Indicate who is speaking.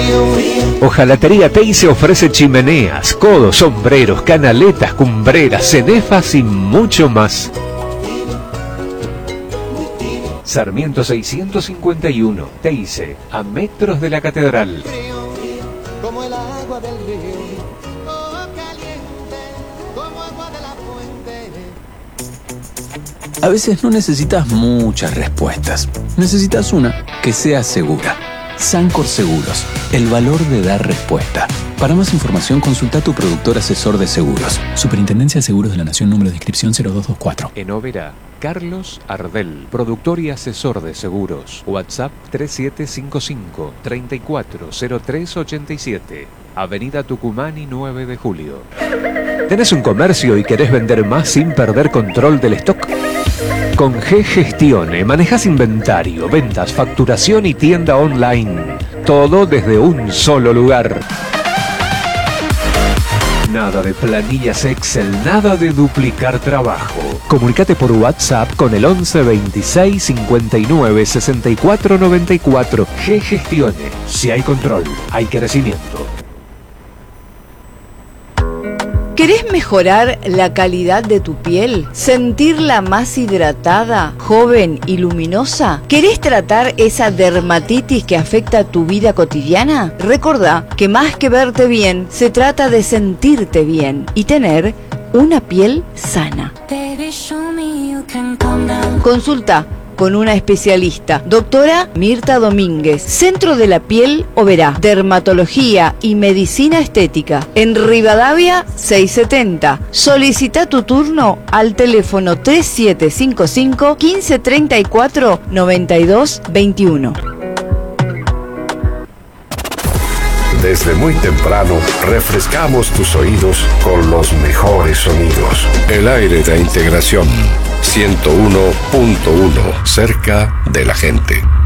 Speaker 1: Hojalatería Teise ofrece chimeneas, codos, sombreros, canaletas, cumbreras, cenefas y mucho más. Sarmiento 651, Teise, a metros de la catedral.
Speaker 2: Como el agua del río, oh, caliente, como agua de la fuente.
Speaker 3: A veces no necesitas muchas respuestas. Necesitas una que sea segura. Sancor Seguros, el valor de dar respuesta. Para más información, consulta a tu productor asesor de seguros. Superintendencia de Seguros de la Nación, número de inscripción 0224.
Speaker 1: En Oberá, Carlos Ardel, productor y asesor de seguros. WhatsApp 3755-340387. Avenida Tucumán y 9 de Julio. ¿Tenés un comercio y querés vender más sin perder control del stock? Con G-Gestione manejas inventario, ventas, facturación y tienda online. Todo desde un solo lugar. Nada de planillas Excel, nada de duplicar trabajo. Comunicate por WhatsApp con el 11 26 59 64 94. G-Gestione. Si hay control, hay crecimiento.
Speaker 4: ¿Querés mejorar la calidad de tu piel? ¿Sentirla más hidratada, joven y luminosa? ¿Querés tratar esa dermatitis que afecta tu vida cotidiana? Recordá que más que verte bien, se trata de sentirte bien y tener una piel sana. Consulta con una especialista, doctora Mirta Domínguez, Centro de la Piel Oberá, Dermatología y Medicina Estética, en Rivadavia 670. Solicita tu turno al teléfono 3755 1534 9221.
Speaker 5: Desde muy temprano, refrescamos tus oídos con los mejores sonidos. El aire de integración 101.1, cerca de la gente.